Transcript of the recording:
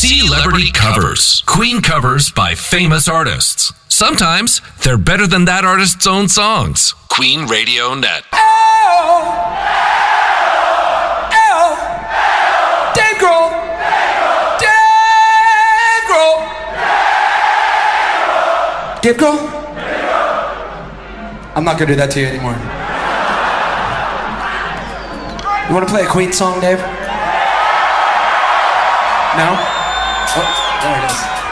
Celebrity Covers. Queen covers by famous artists. Sometimes they're better than that artist's own songs. Queen Radio Net. Dave Grohl. Dave Grohl. I'm not gonna do that to you anymore. You wanna play a Queen song, Dave? No? Oh, there it is.